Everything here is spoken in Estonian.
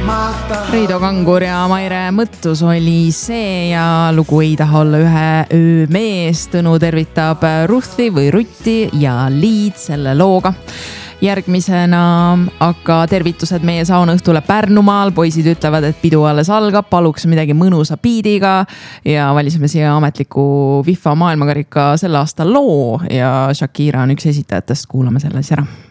Reido Kangur ja Maire Mõttus oli see ja lugu Ei taha olla ühe öö mees. Tõnu tervitab Ruthi või Rutti ja Liid selle looga. Järgmisena aga tervitused meie saunaõhtule Pärnumaal. Poisid ütlevad, et pidu alles algab, paluks midagi mõnusa biidiga ja valisime siia ametliku FIFA maailmakarika selle aasta loo ja Shakira on üks esitajatest. Kuulame selle siis ära.